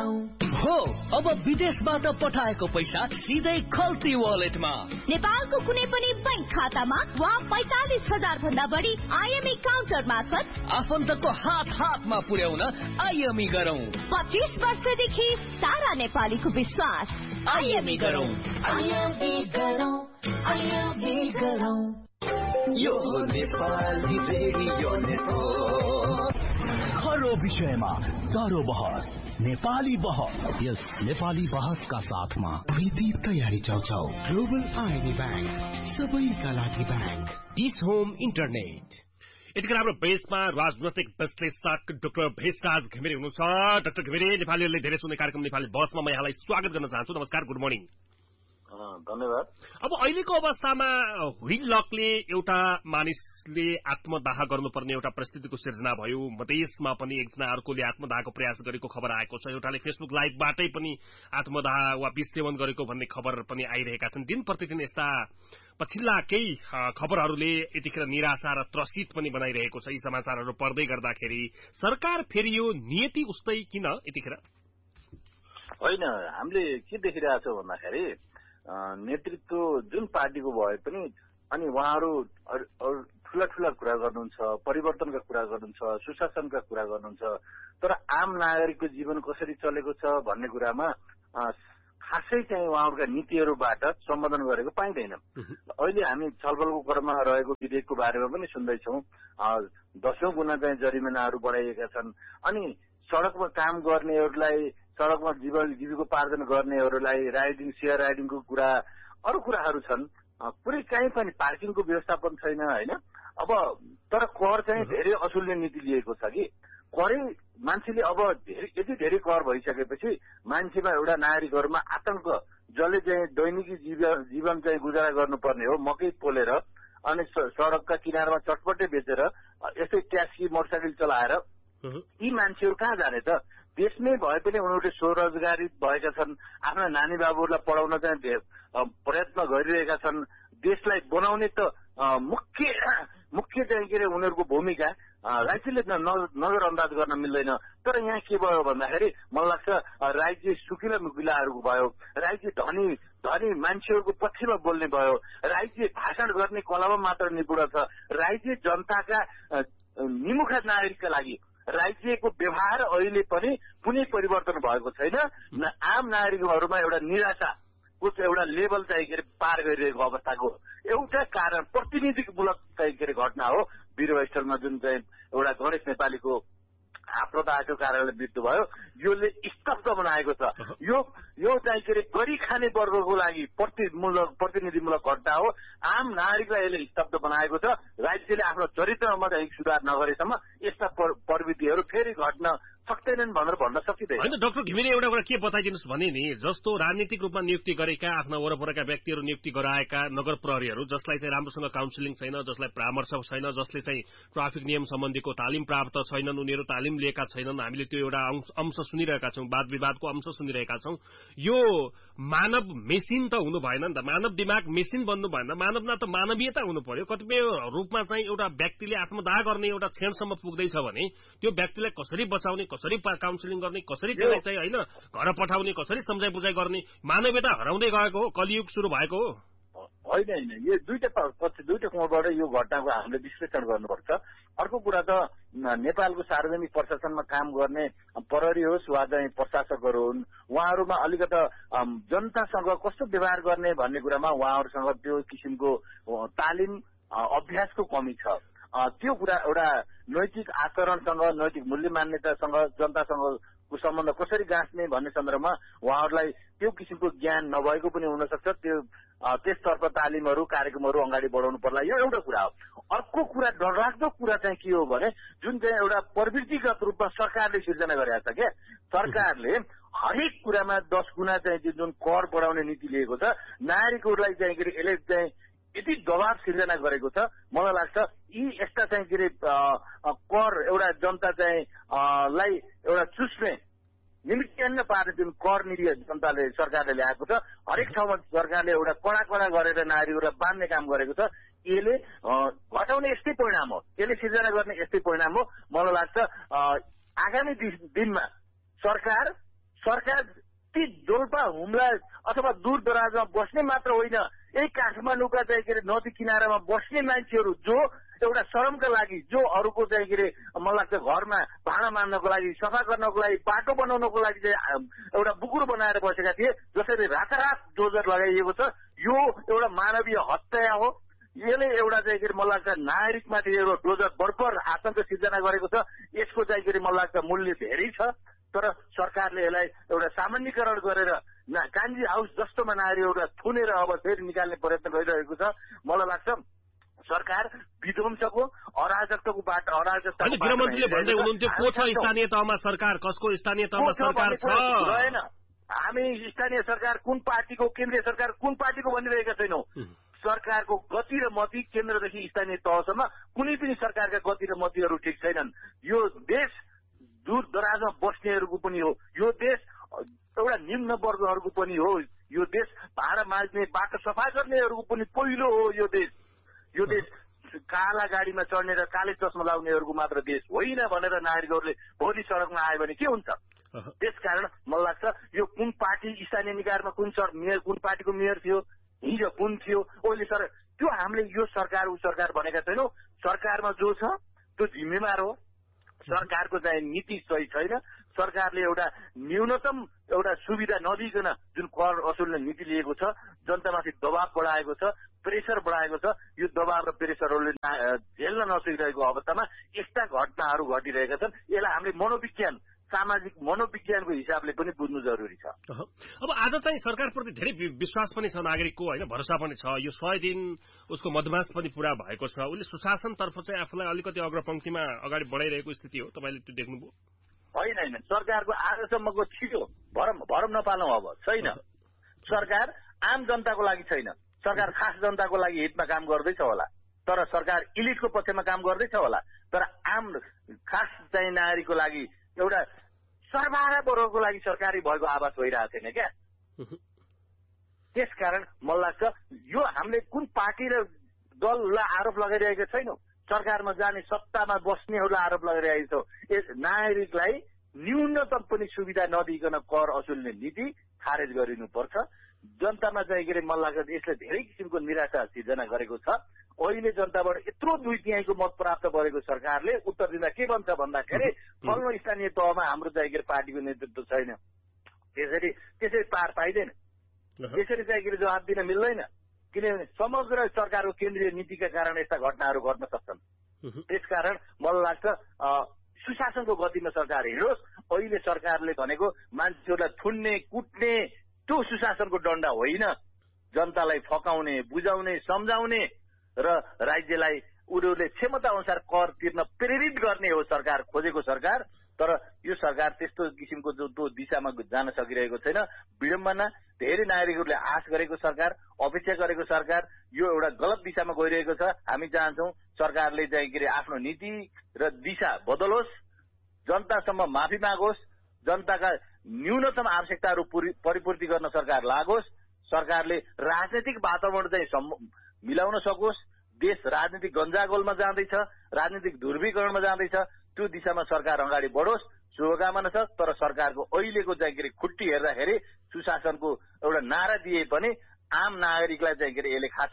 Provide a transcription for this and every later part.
हो अब विदेशबाट पठाएको पैसा सिधै खल्ती वालेटमा, नेपालको कुनै पनि बैंक खातामा वा 45,000 भन्दा बढी आईएमई काउन्टर मार्फत आफन्तको हातमा पुर्याउन आईएमई गरौँ। 25 वर्षदेखि सारा नेपालीको विश्वास। आईएमई गरौँ। यो नेपाली रेडियो नेटवर्क। हर विषयमा गाह्रो बहस, नेपाली बहस। यस नेपाली बहसका साथमा विधि तयारी चौचौ। ग्लोबल आईडी बैंक, सबैका लागि बैंक। Dish home internet. यतिखेर हाम्रो बेसमा राजनैतिक विश्लेषक डाक्टर भेषराज घिमिरे हुनुहुन्छ। डाक्टर घिमिरे, नेपालीहरूले धेरै सुन्ने कार्यक्रम नेपाली बसमा म यहाँलाई स्वागत गर्न चाहन्छु। नमस्कार, गुड मर्निङ। धन्यवाद। अब अहिलेको अवस्थामा व्हील लकले एउटा मानिसले आत्मदाह गर्नुपर्ने एउटा परिस्थितिको सिर्जना भयो। मधेसमा पनि एकजना अर्कोले आत्मदाहको प्रयास गरेको खबर आएको छ। एउटाले फेसबुक लाइभबाटै पनि आत्मदाह वा विष सेवन गरेको भन्ने खबर पनि आइरहेका छन्। दिन प्रतिदिन यस्ता पछिल्ला केही खबरहरूले यतिखेर निराशा र त्रसित पनि बनाइरहेको छ। यी समाचारहरू पढ्दै गर्दाखेरि सरकार फेरि यो नियति उस्तै किन यतिखेर? होइन, हामीले के देखिरहेको छौँ भन्दाखेरि नेतृत्व जुन पार्टीको भए पनि अनि उहाँहरू ठूला ठूला कुरा गर्नुहुन्छ, परिवर्तनका कुरा गर्नुहुन्छ, सुशासनका कुरा गर्नुहुन्छ, तर आम नागरिकको जीवन कसरी चलेको छ भन्ने कुरामा खासै चाहिँ उहाँहरूका नीतिहरूबाट सम्बोधन गरेको पाइँदैन। अहिले हामी छलफलको क्रममा रहेको विधेयकको बारेमा पनि सुन्दैछौँ। 10औं गुणा चाहिँ जरिमानाहरू बढाइएका छन् अनि सड़कमा काम गर्नेहरूलाई, सड़कमा जीविकोपार्जन गर्नेहरूलाई राइडिङ, शेयर राइडिङको कुरा, अरू कुराहरू छन्। कुनै कहीँ पनि पार्किङको व्यवस्थापन छैन होइन। अब तर कर चाहिँ धेरै असुल्ने नीति लिएको छ कि करै मान्छेले अब यति धेरै कर भइसकेपछि मान्छेमा एउटा नागरिकहरूमा आतंक, जसले चाहिँ दैनिकी जीवन चाहिँ गुजारा गर्नुपर्ने हो, मकै पोलेर अनि सड़कका किनारमा चटपटे बेचेर यस्तै ट्याक्सी मोटरसाइकल चलाएर यी मान्छेहरू कहाँ जाने त? देशमै भए पनि उनीहरूले स्वरोजगारी भएका छन्, आफ्ना नानी बाबुहरूलाई पढाउन चाहिँ प्रयत्न गरिरहेका छन्। देशलाई बनाउने त मुख्य चाहिँ के अरे उनीहरूको भूमिका राज्यले नजरअन्दाज गर्न मिल्दैन। तर यहाँ के भयो भन्दाखेरि मलाई लाग्छ राज्य सुकिला मुकिलाहरूको भयो, राज्य धनी मान्छेहरूको पक्षमा बोल्ने भयो, राज्य भाषण गर्ने कलामा मात्र निपुण छ, राज्य जनताका निमुखा नागरिकका लागि राज्यको व्यवहार अहिले पनि कुनै परिवर्तन भएको छैन। आम नागरिकहरूमा एउटा निराशाको एउटा लेभल चाहिँ के अरे पार गरिरहेको अवस्थाको एउटा कारण प्रतिनिधिमूलक चाहिँ के अरे घटना हो। वीरभैष्टलमा जुन चाहिँ एउटा गणेश नेपालीको आपदाको कारणले मृत्यु भयो, यसले स्तब्ध बनाएको छ। यो चाहिँ के अरे गरी खाने वर्गको लागि प्रतिनिधिमूलक घटना हो। आम नागरिकलाई यसले स्तब्ध बनाएको छ। राज्यले आफ्नो चरित्रमा चाहिँ सुधार नगरेसम्म यस्ता प्रवृत्तिहरू फेरि घट्न सक्दैनन् भनेर भन्न सकिँदैन। होइन डाक्टर घिमिरे, एउटा कुरा के बताइदिनुहोस् भने नि, जस्तो राजनीतिक रूपमा नियुक्ति गरेका आफ्ना वरपरका व्यक्तिहरू नियुक्ति गराएका नगर प्रहरीहरू जसलाई चाहिँ राम्रोसँग काउन्सिलिङ छैन, जसलाई परामर्श छैन, जसले चाहिँ ट्राफिक नियम सम्बन्धीको तालिम प्राप्त छैनन्, उनीहरू तालिम लिएका छैनन्, हामीले त्यो एउटा अंश सुनिरहेका छौँ, वाद विवादको अंश सुनिरहेका छौँ। यो मानव मेसिन त हुनु भएन नि त, मानव दिमाग मेसिन बन्नु भएन। मानवमा त मानवीयता हुनु पर्यो। कतिपय रूपमा चाहिँ एउटा व्यक्तिले आत्मदाह गर्ने एउटा क्षणसम्म पुग्दैछ भने त्यो व्यक्तिलाई कसरी बचाउने, कसरी काउन्सिलिङ गर्ने, कसरी त्यसलाई चाहिँ होइन घर पठाउने, कसरी सम्झाइ बुझाइ गर्ने, मानवीयता हराउँदै गएको हो, कलियुग सुरु भएको हो। होइन, यो दुईटा कोणबाट यो घटनाको हामीले विश्लेषण गर्नुपर्छ। अर्को कुरा त नेपालको सार्वजनिक प्रशासनमा काम गर्ने प्रहरी होस् वा चाहिँ प्रशासकहरू हुन्, उहाँहरूमा अलिकता जनतासँग कस्तो व्यवहार गर्ने भन्ने कुरामा उहाँहरूसँग त्यो किसिमको तालिम अभ्यासको कमी छ। त्यो कुरा एउटा नैतिक आचरणसँग, नैतिक मूल्य मान्यतासँग, जनतासँगको सम्बन्ध कसरी गाँच्ने भन्ने सन्दर्भमा उहाँहरूलाई त्यो किसिमको ज्ञान नभएको पनि हुन सक्छ। त्यसतर्फ तालिमहरू, कार्यक्रमहरू अगाडि बढाउनु पर्ला, यो एउटा कुरा हो। अर्को कुरा, डरलाग्दो कुरा चाहिँ के हो भने जुन चाहिँ एउटा प्रवृत्तिगत रूपमा सरकारले सिर्जना गरेको छ क्या, सरकारले हरेक कुरामा 10 गुणा चाहिँ जुन कर बढाउने नीति लिएको छ, नागरिकहरूलाई चाहिँ के अरे यसले चाहिँ यति दबाव सिर्जना गरेको छ। मलाई लाग्छ यी यस्ता चाहिँ के अरे कर एउटा जनता चाहिँ लाई एउटा चुस्ने निमित्तान्न पार्ने जुन कर नीति जनताले सरकारले ल्याएको छ, हरेक ठाउँमा सरकारले एउटा कडा गरेर नागरिकहरूलाई बाँध्ने काम गरेको छ। यसले घटाउने यस्तै परिणाम हो, यसले सिर्जना गर्ने यस्तै परिणाम हो। मलाई लाग्छ आगामी दिनमा सरकार सरकार ती डोल्पा हुम्ला अथवा दूर दराजमा बस्ने मात्र होइन, यही काठमाडौँका चाहिँ के अरे नदी किनारामा बस्ने मान्छेहरू जो एउटा शरमका लागि, जो अरूको चाहिँ के अरे मलाई लाग्छ घरमा भाँडा मान्नको लागि, सफा गर्नको लागि, बाटो बनाउनको लागि चाहिँ एउटा बुकुर बनाएर बसेका थिए, जसरी रातारात डोजर लगाइएको छ, यो एउटा मानवीय हत्या हो। यसले एउटा चाहिँ के अरे मलाई लाग्छ नागरिकमाथि एउटा डोजर बढ्बर आतंक सिर्जना गरेको छ। यसको चाहिँ के अरे मलाई लाग्छ मूल्य धेरै छ, तर सरकारले यसलाई एउटा सामान्यीकरण गरेर कान्जी हाउस जस्तोमा नागरिक एउटा थुनेर अब फेरि निकाल्ने प्रयत्न गरिरहेको छ। मलाई लाग्छ सरकार विध्वंसको अराजकताको बाटो अराजकता गृहमन्त्रीले भन्दै हुनुहुन्थ्यो को छ स्थानीय तहमा सरकार, कसको स्थानीय तहमा सरकार छ रहेन। हामी स्थानीय सरकार कुन पार्टीको, केन्द्रीय सरकार कुन पार्टीको भनिरहेका छैनौँ। सरकारको गति र मति केन्द्रदेखि स्थानीय तहसम्म कुनै पनि सरकारका गति र मतिहरू ठिक छैनन्। यो देश दूर दराजमा बस्नेहरूको पनि हो, यो देश एउटा निम्न वर्गहरूको पनि हो, यो देश भाडा माझ्ने बाटो सफा गर्नेहरूको पनि पहिलो हो। यो देश काला गाडीमा चढ्ने र काले चस्मा लाउनेहरूको मात्र देश होइन भनेर नागरिकहरूले भोलि सडकमा आयो भने के हुन्छ। त्यसकारण मलाई लाग्छ यो कुन पार्टी स्थानीय निकायमा कुन पार्टीको मेयर थियो, हिजो कुन थियो, ओली सर त्यो हामीले यो सरकार ऊ सरकार भनेका छैनौँ। सरकारमा जो छ त्यो जिम्मेवार हो। सरकारको चाहिँ नीति सही छैन। सरकारले एउटा न्यूनतम एउटा सुविधा नदिकन जुन कर असुल्ने नीति लिएको छ, जनतामाथि दबाव बढाएको छ, प्रेसर बढाएको छ। यो दबाव र प्रेसरहरूले झेल्न नसकिरहेको अवस्थामा यस्ता घटनाहरू घटिरहेका छन्। यसलाई हामीले मनोविज्ञान, सामाजिक मनोविज्ञानको हिसाबले पनि बुझ्नु जरुरी छ। अब आज चाहिँ सरकारप्रति धेरै विश्वास पनि छ नागरिकको, होइन, भरोसा पनि छ। यो 100 दिन उसको मधमास पनि पूरा भएको छ। उसले सुशासनतर्फ चाहिँ आफूलाई अलिकति अग्रपंक्तिमा अगाडि बढाइरहेको स्थिति हो। तपाईँले त्यो देख्नुभयो? होइन, सरकारको आजसम्मको छिटो भरम नपालौँ अब छैन। सरकार आम जनताको लागि छैन। सरकार खास जनताको लागि हितमा काम गर्दैछ होला, तर सरकार इलिटको पक्षमा काम गर्दैछ होला, तर आम खास चाहिँ नागरिकको लागि एउटा सर्वहारा वर्गको लागि सरकारी भएको आवाज भइरहेको छैन क्या। त्यसकारण मलाई लाग्छ यो हामीले कुन पार्टी र दललाई आरोप लगाइरहेका छैनौँ। सरकारमा जाने, सत्तामा बस्नेहरूलाई आरोप लगाइरहेको छौँ। यस नागरिकलाई न्यूनतम पनि सुविधा नदिइकन कर असुल्ने नीति खारेज गरिनुपर्छ। जनतामा चाहिँ के अरे मलाई लाग्छ यसले धेरै किसिमको निराशा सिर्जना गरेको छ। अहिले जनताबाट यत्रो 2/3 मत प्राप्त गरेको सरकारले उत्तर दिँदा के भन्छ भन्दाखेरि फल्लो स्थानीय तहमा हाम्रो चाहिँ के पार्टीको नेतृत्व छैन, त्यसरी पार पाइँदैन, त्यसरी चाहिँ के जवाब दिन मिल्दैन। किनभने समग्र सरकारको केन्द्रीय नीतिका कारण यस्ता घटनाहरू घट्न सक्छन्। त्यसकारण मलाई लाग्छ सुशासनको गतिमा सरकार हिँडोस्। अहिले सरकारले भनेको मान्छेहरूलाई थुन्ने, कुट्ने त्यो सुशासनको डण्डा होइन। जनतालाई फकाउने, बुझाउने, सम्झाउने र राज्यलाई उनीहरूले क्षमता अनुसार कर तिर्न प्रेरित गर्ने हो सरकार खोजेको सरकार। तर यो सरकार त्यस्तो किसिमको त्यो दिशामा जान सकिरहेको छैन। विडम्बना, धेरै नागरिकहरूले आश गरेको सरकार, अपेक्षा गरेको सरकार यो एउटा गलत दिशामा गइरहेको छ। हामी चाहन्छौँ सरकारले चाहिँ के अरे आफ्नो नीति र दिशा बदलोस्, जनतासम्म माफी मागोस्, जनताका न्यूनतम आवश्यकताहरू परिपूर्ति गर्न सरकार लागोस्। सरकारले राजनैतिक वातावरण चाहिँ मिलाउन सकोस्। देश राजनीतिक गन्जागोलमा जाँदैछ, राजनीतिक ध्रुवीकरणमा जाँदैछ, त्यो दिशामा सरकार अगाडि बढोस्। शुभकामना छ। तर सरकारको अहिलेको चाहिँ के अरे खुट्टी हेर्दाखेरि सुशासनको एउटा नारा दिए पनि आम नागरिकलाई चाहिँ के अरे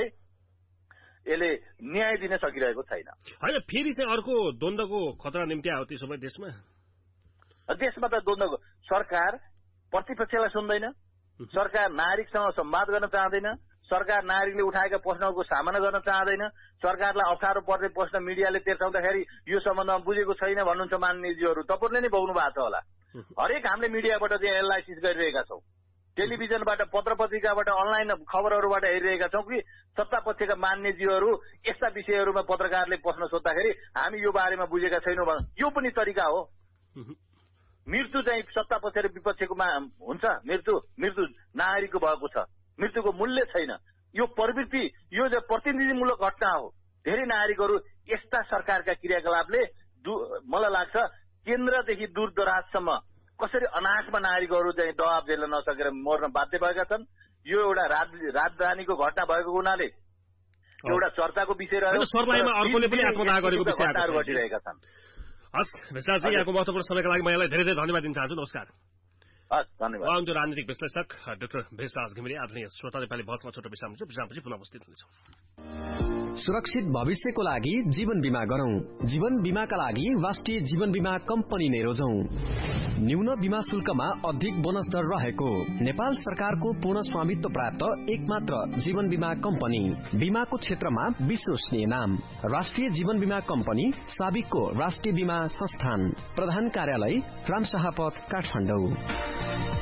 यसले न्याय दिन सकिरहेको छैन। होइन, फेरि चाहिँ अर्को द्वन्द्वको खतरा निम्ति आयो त्यसो भए देशमा त द्वन्द्वको। सरकार प्रतिपक्षलाई सुन्दैन, सरकार नागरिकसँग संवाद गर्न चाहँदैन, सरकार नागरिकले उठाएका प्रश्नहरूको सामना गर्न चाहँदैन, सरकारलाई अप्ठ्यारो पर्ने प्रश्न मिडियाले तेर्साउँदाखेरि यो सम्बन्धमा बुझेको छैन भन्नुहुन्छ माननीयजीहरू। तपाईँहरूले नै भोग्नु भएको छ होला। हरेक हामीले मिडियाबाट चाहिँ एनालाइसिस गरिरहेका छौँ, टेलिभिजनबाट, पत्र पत्रिकाबाट, अनलाइन खबरहरूबाट हेरिरहेका छौँ कि सत्ता पक्षका मान्यजीहरू यस्ता विषयहरूमा पत्रकारले प्रश्न सोद्धाखेरि हामी यो बारेमा बुझेका छैनौँ भने यो पनि तरिका हो। मृत्यु चाहिँ सत्ता पक्ष र विपक्षकोमा हुन्छ। मृत्यु नागरिकको भएको छ, मृत्युको मूल्य छैन। यो प्रवृत्ति, यो प्रतिनिधिमूलक घटना हो। धेरै नागरिकहरू यस्ता सरकारका क्रियाकलापले मलाई लाग्छ केन्द्रदेखि दूर दराजसम्म कसरी अनाथमा नागरिकहरू चाहिँ दबाब झेल्न नसकेर मर्न बाध्य भएका छन्। यो एउटा राजधानीको घटना भएको हुनाले एउटा चर्चाको विषय रह्यो। घटनाहरू घटिरहेका छन्। हस् भेषराज, यहाँको महत्त्वपूर्ण समयका लागि म यहाँलाई धेरै धेरै धन्यवाद दिन चाहन्छु। नमस्कार। हस् धन्यवाद। उहाँ राजनीतिक विश्लेषक डाक्टर भेषराज घिमिरे। आदरणीय श्रोता, नेपाली बहसमा छोटो विश्रामपछि पुनः उपस्थित हुनेछौँ। सुरक्षित भविष्यको लागि जीवन बीमा गरौं। जीवन बीमाका लागि राष्ट्रिय जीवन बीमा कम्पनी नै रोजौं। न्यून बीमा शुल्कमा अधिक बोनस दर रहेको नेपाल सरकारको पूर्ण स्वामित्व प्राप्त एकमात्र जीवन बीमा कम्पनी। बीमाको क्षेत्रमा विश्वसनीय नाम राष्ट्रिय जीवन बीमा कम्पनी, साबिकको राष्ट्रिय बीमा संस्थान। प्रधान कार्यालय रामशाह पथ, काठमाडौँ।